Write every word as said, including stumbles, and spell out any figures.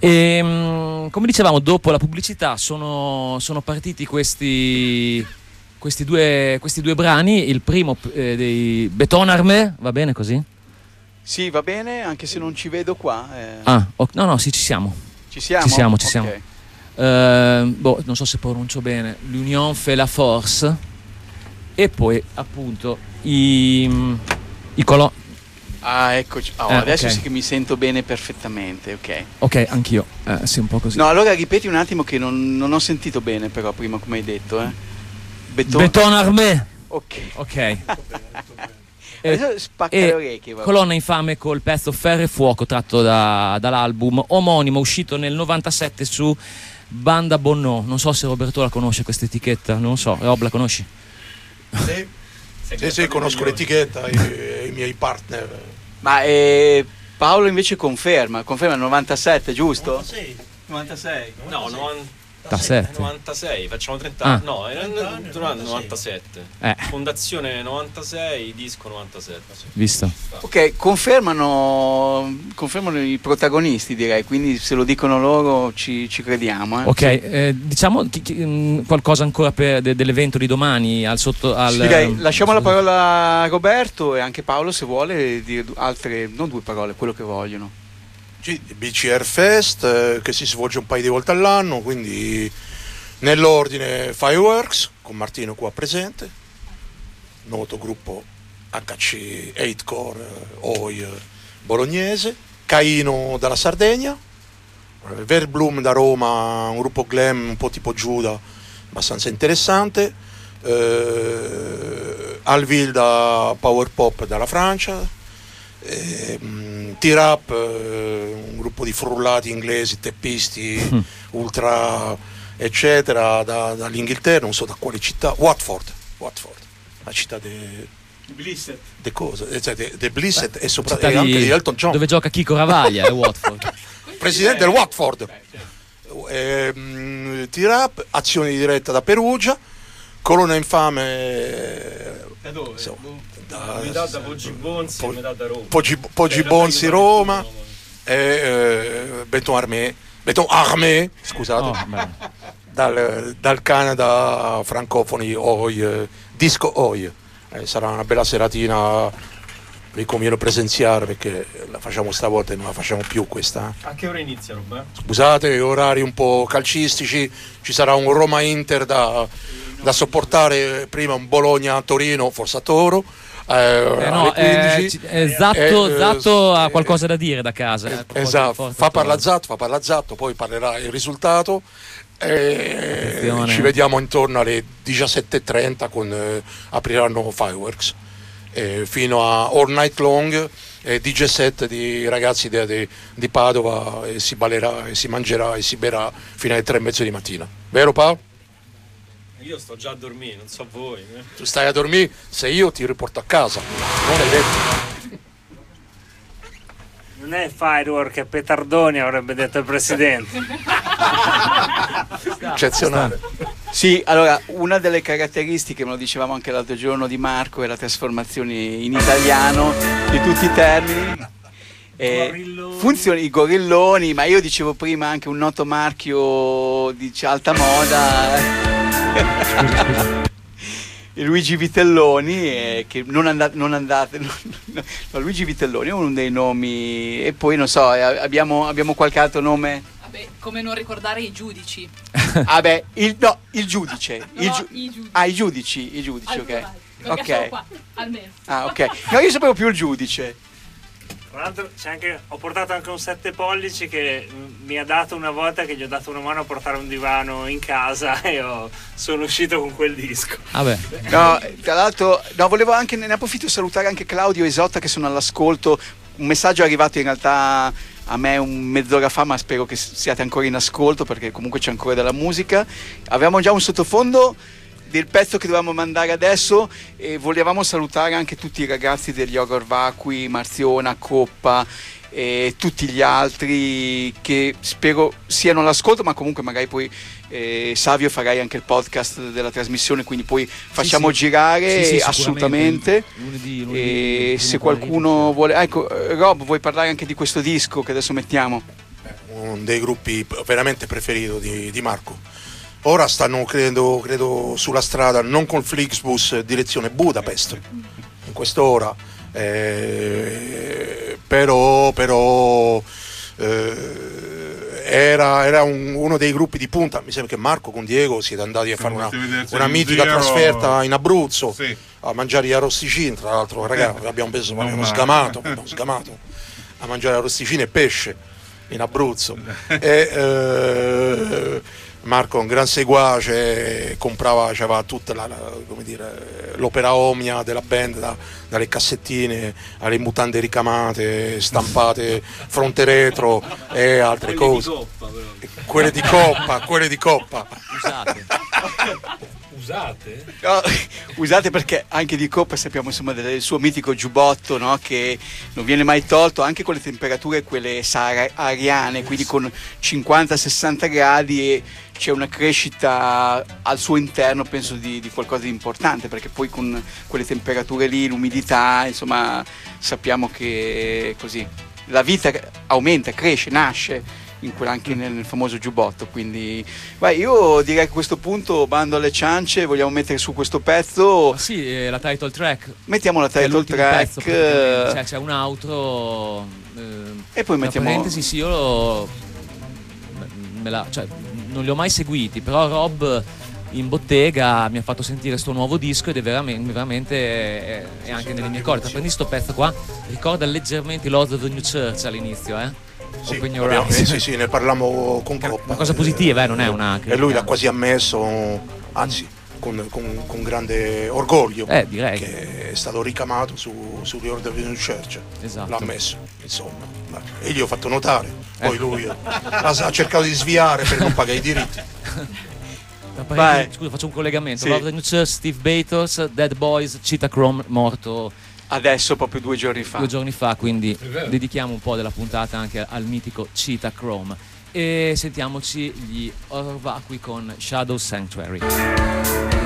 E come dicevamo, dopo la pubblicità sono, sono partiti questi, questi, due, questi due brani. Il primo eh, dei Betonarmé, va bene così? Sì, va bene, anche se non ci vedo qua. Eh. Ah, oh, no, no, sì, ci siamo. Ci siamo? Ci siamo, ci okay. siamo. Uh, boh, non so se pronuncio bene. L'Union fait la force. E poi, appunto, i, i colon... Ah, eccoci. Oh, eh, adesso okay. sì che mi sento bene perfettamente, ok. Ok, anch'io. Eh, sì, un po' così. No, allora ripeti un attimo che non, non ho sentito bene però prima come hai detto, eh. Beton... Betonarmé. Ok. Ok. Adesso spacca e le orecchie. Vabbè. Colonna infame col pezzo Ferro e Fuoco, tratto da, dall'album omonimo uscito nel novantasette su Banda Bonnò. Non so se Roberto la conosce questa etichetta, non so. Rob, la conosci? Sì, sì, sì, conosco l'etichetta e i miei partner. Ma eh, Paolo invece conferma, conferma il novantasette, giusto? novantasei. novantasei. No, novantasette. novantasei, facciamo trenta Ah. anni. No, era nel novantasette. Eh. Fondazione novantasei, disco novantasette. Visto? Ok, confermano, confermano i protagonisti, direi, quindi se lo dicono loro ci, ci crediamo. Eh. Ok, eh, diciamo chi, chi, mh, qualcosa ancora per, de, dell'evento di domani al sotto al, Direi, lasciamo la parola a Roberto e anche Paolo se vuole dire altre, non due parole, quello che vogliono. Sì, il B C R Fest eh, che si svolge un paio di volte all'anno, quindi nell'ordine Fireworks con Martino qua presente, noto gruppo H C otto Core eh, O I eh, bolognese, Caino dalla Sardegna, eh, Verbloom da Roma, un gruppo glam un po' tipo Giuda, abbastanza interessante, eh, Alville da Power Pop dalla Francia, Eh, T-Rap, eh, un gruppo di frullati inglesi, teppisti, mm. ultra eccetera, da, dall'Inghilterra, non so da quale città, Watford, Watford, la città de Blissett. De cose, cioè de, de Blissett e, sopra, città e anche di, di Elton John. Dove gioca Chico Ravaglia, è Watford. Presidente del Watford. Eh, T-Rap, azione di diretta da Perugia, Colonna infame. Da dove? Insomma, Da, metà da Poggi Bonzi po- e metà da Roma. Poggi, Poggi Bonzi Roma e eh, Betonarmé, Betonarmé, scusate, Oh, dal, dal Canada francofoni O I, eh, disco O I. Eh, sarà una bella seratina, vi conviene presenziare perché la facciamo stavolta e non la facciamo più questa. Eh. A che ora inizia, Roberto? Scusate, orari un po' calcistici, ci sarà un Roma-Inter da, da sopportare, prima un Bologna-Torino, forse a Toro. Eh, eh no, eh, eh, Zatto, eh, Zatto eh, ha qualcosa da dire da casa. Eh, Eh, esatto, fa parlare Zatto, fa parlare Zatto, poi parlerà il risultato. Eh, ci vediamo intorno alle diciassette e trenta con eh, apriranno Fireworks eh, fino a All Night Long, eh, D J set di ragazzi di, di, di Padova, e si ballerà e si mangerà e si berà fino alle tre e mezzo di mattina, vero Paolo? Io sto già a dormire, non so voi. Eh. Tu stai a dormire, se io ti riporto a casa, non è detto. Non è Firework, è Petardoni, avrebbe detto il presidente. Eccezionale. Sì, allora, una delle caratteristiche, me lo dicevamo anche l'altro giorno di Marco, è la trasformazione in italiano di tutti i termini. Eh, funziona, i gorilloni, ma io dicevo prima anche un noto marchio di alta moda. Luigi Vitelloni, eh, che non andate, non andate no, no, Luigi Vitelloni è uno dei nomi, e poi non so, eh, abbiamo, abbiamo qualche altro nome? Vabbè, come non ricordare i giudici. Ah beh, il, no, il giudice. No, il giu- i giudici. Ah, i giudici, i giudici, ok. Ok. Ok. Qua, almeno. Ah, ok. No, io sapevo più il giudice. Tra l'altro c'è anche, ho portato anche un sette pollici che m- mi ha dato una volta che gli ho dato una mano a portare un divano in casa e ho, sono uscito con quel disco. Vabbè. No, tra l'altro, no, volevo anche, ne approfitto di salutare anche Claudio e Isotta che sono all'ascolto. Un messaggio è arrivato in realtà a me un mezz'ora fa, ma spero che siate ancora in ascolto perché comunque c'è ancora della musica. Avevamo già un sottofondo del pezzo che dovevamo mandare adesso e volevamo salutare anche tutti i ragazzi degli Horror Vacui, Marziona, Coppa e tutti gli altri che spero siano all'ascolto, ma comunque magari poi eh, Savio farai anche il podcast della trasmissione, quindi poi facciamo sì, sì. girare sì, sì, assolutamente. Lunedì, lunedì, e se qualcuno vuole, ecco, Rob, vuoi parlare anche di questo disco che adesso mettiamo? uno dei gruppi veramente preferiti di, di Marco. Ora stanno credo, credo sulla strada, non con Flixbus, direzione Budapest in quest'ora, eh, però, però eh, era, era un, uno dei gruppi di punta. Mi sembra che Marco con Diego siete andati a fare una, una mitica trasferta in Abruzzo, sì, a mangiare gli arrosticini. Tra l'altro, ragazzi, abbiamo preso abbiamo sgamato, abbiamo sgamato a mangiare arrosticini e pesce in Abruzzo. e, eh, Marco, un gran seguace, comprava, c'aveva tutta la, la, come dire, l'opera omnia della band, da, dalle cassettine alle mutande ricamate, stampate fronte retro e altre quelle cose. Di coppa, però. Quelle di coppa, quelle di coppa. Usate. Usate? No, usate perché anche di Coppa sappiamo insomma del suo mitico giubbotto, no? Che non viene mai tolto anche con le temperature quelle sahariane, quindi con cinquanta sessanta gradi, e c'è una crescita al suo interno penso di, di qualcosa di importante, perché poi con quelle temperature lì, l'umidità, insomma sappiamo che così la vita aumenta, cresce, nasce in quel, anche nel, nel famoso giubbotto. Quindi vai, io direi che a questo punto bando alle ciance, vogliamo mettere su questo pezzo. Ma sì, eh, la title track. Mettiamo la Che è title l'ultimo track, pezzo, praticamente. Cioè, c'è un outro eh, e poi tra mettiamo parentesi, sì, io lo, me la, cioè, non li ho mai seguiti, però Rob in bottega mi ha fatto sentire sto nuovo disco ed è veramente, veramente è, è anche nelle mie corde. Prendi sto pezzo qua, ricorda leggermente Lords of the New Church all'inizio, eh? Sì, Open Your abbiamo- Eyes. eh, sì, sì, ne parlammo con Coppa. Una cosa positiva, eh, non è una E lui l'ha critica. quasi ammesso, anzi, con, con- con grande orgoglio, Eh, direi. che è stato ricamato su, su Lord of the New Church. Esatto. L'ha ammesso, insomma. E gli ho fatto notare. Poi Eh. lui ha, ha cercato di sviare per non pagare i diritti. Tra Vai. parentesi, scusa, faccio un collegamento. Sì. Love the New Church, Steve Batos, Dead Boys, Cheetah Chrome, morto adesso proprio due giorni fa. due giorni fa, quindi vero. dedichiamo un po' della puntata anche al mitico Cheetah Chrome. E sentiamoci gli Horror Vacui con Shadow Sanctuary.